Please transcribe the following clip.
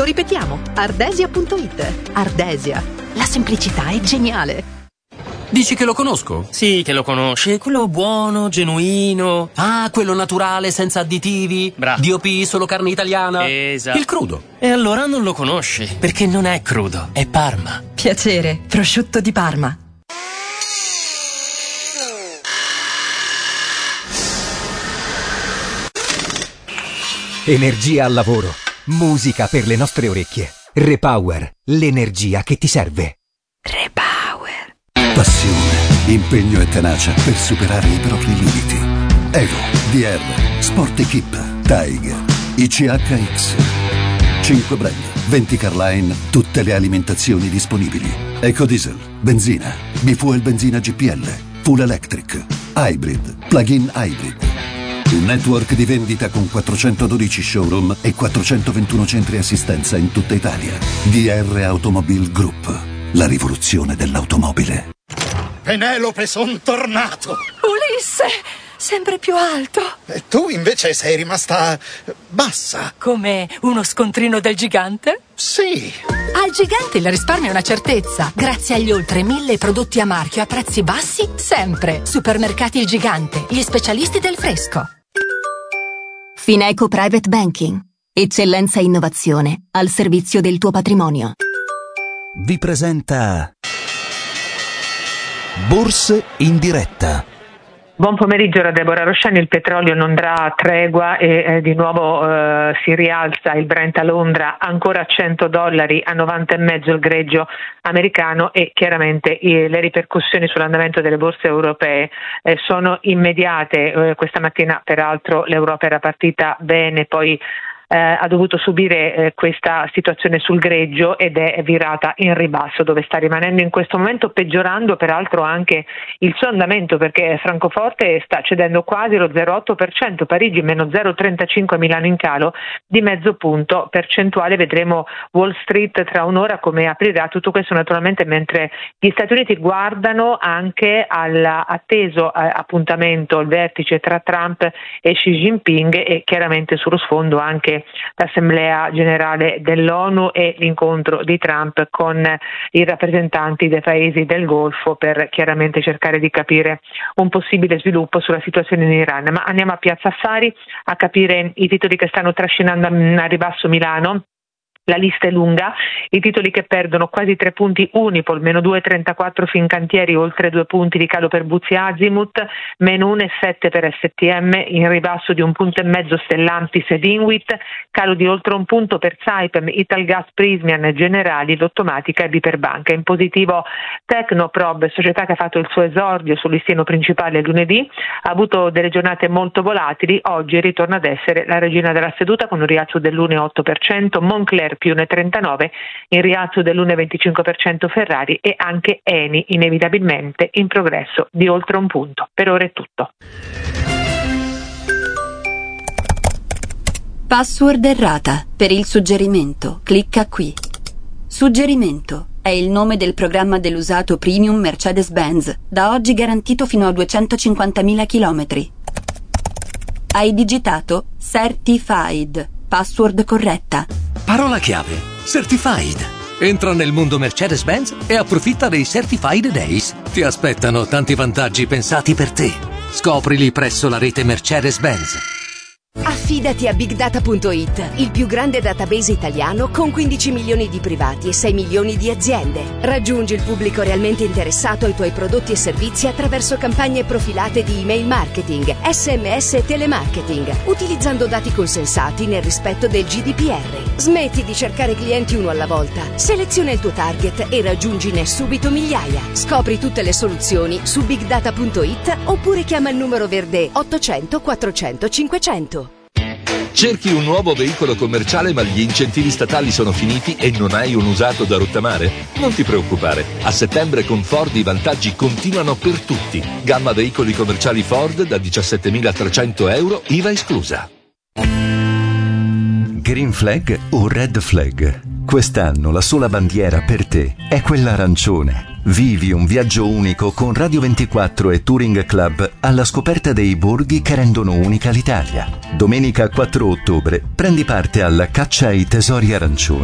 ripetiamo, ardesia.it. Ardesia, la semplicità è geniale. Dici che lo conosco? Sì, che lo conosci. Quello buono, genuino. Ah, quello naturale, senza additivi. Bravo. DOP, solo carne italiana. Esatto. Il crudo. E allora non lo conosci, perché non è crudo, è Parma. Piacere, prosciutto di Parma. Energia al lavoro. Musica per le nostre orecchie. Repower, l'energia che ti serve. Repower. Passione, impegno e tenacia per superare i propri limiti. Evo, DR, Sport Equip, Tiger, ICHX. 5 brand, 20 Carline, tutte le alimentazioni disponibili. Ecodiesel, benzina, bifuel benzina GPL, full electric, hybrid, plug-in hybrid. Un network di vendita con 412 showroom e 421 centri assistenza in tutta Italia. DR Automobile Group, la rivoluzione dell'automobile. Penelope, son tornato! Ulisse, sempre più alto. E tu invece sei rimasta bassa. Come uno scontrino del gigante? Sì. Al gigante il risparmio è una certezza. Grazie agli oltre 1000 prodotti a marchio a prezzi bassi, sempre. Supermercati Il Gigante, gli specialisti del fresco. Fineco Private Banking. Eccellenza e innovazione al servizio del tuo patrimonio. Vi presenta Borse in diretta. Buon pomeriggio da Deborah Rosciani. Il petrolio non dà tregua e di nuovo si rialza il Brent a Londra, ancora a $100, a 90,5 il greggio americano, e chiaramente le ripercussioni sull'andamento delle borse europee sono immediate. Questa mattina peraltro l'Europa era partita bene, poi ha dovuto subire questa situazione sul greggio ed è virata in ribasso, dove sta rimanendo in questo momento, peggiorando peraltro anche il suo andamento, perché Francoforte sta cedendo quasi lo 0,8%, Parigi meno 0,35%, Milano in calo di mezzo punto percentuale. Vedremo Wall Street tra un'ora come aprirà. Tutto questo naturalmente mentre gli Stati Uniti guardano anche all'atteso appuntamento, il vertice tra Trump e Xi Jinping, e chiaramente sullo sfondo anche l'Assemblea Generale dell'ONU e l'incontro di Trump con i rappresentanti dei paesi del Golfo per chiaramente cercare di capire un possibile sviluppo sulla situazione in Iran. Ma andiamo a Piazza Affari a capire i titoli che stanno trascinando a ribasso Milano. La lista è lunga, i titoli che perdono quasi 3 punti: Unipol, meno 2,34 Fincantieri, oltre 2 punti di calo per Buzzi Azimut, meno 1,7 per STM, in ribasso di 1,5 punti Stellantis ed Inwit, calo di oltre 1 punto per Saipem, Italgas, Prysmian, Generali, Lottomatica e Biperbanca. In positivo Tecnoprob, società che ha fatto il suo esordio sul listino principale lunedì, ha avuto delle giornate molto volatili. Oggi ritorna ad essere la regina della seduta con un rialzo dell'1,8%, Moncler più 1,39, in rialzo dell'1,25% Ferrari, e anche Eni inevitabilmente in progresso di oltre 1 punto. Per ora è tutto. Password errata. Per il suggerimento, clicca qui. Suggerimento è il nome del programma dell'usato premium Mercedes-Benz, da oggi garantito fino a 250.000 chilometri. Hai digitato Certified. Password corretta. Parola chiave: Certified. Entra nel mondo Mercedes-Benz e approfitta dei Certified Days. Ti aspettano tanti vantaggi pensati per te. Scoprili presso la rete Mercedes-Benz. Affidati a BigData.it, il più grande database italiano con 15 milioni di privati e 6 milioni di aziende. Raggiungi il pubblico realmente interessato ai tuoi prodotti e servizi attraverso campagne profilate di email marketing, SMS e telemarketing, utilizzando dati consensati nel rispetto del GDPR. Smetti di cercare clienti uno alla volta. Seleziona il tuo target e raggiungine subito migliaia. Scopri tutte le soluzioni su BigData.it oppure chiama il numero verde 800 400 500. Cerchi un nuovo veicolo commerciale ma gli incentivi statali sono finiti e non hai un usato da rottamare? Non ti preoccupare, a settembre con Ford i vantaggi continuano per tutti. Gamma veicoli commerciali Ford da 17.300 euro, IVA esclusa. Green Flag o Red Flag? Quest'anno la sola bandiera per te è quella arancione. Vivi un viaggio unico con Radio 24 e Touring Club alla scoperta dei borghi che rendono unica l'Italia. Domenica 4 ottobre prendi parte alla Caccia ai tesori arancioni.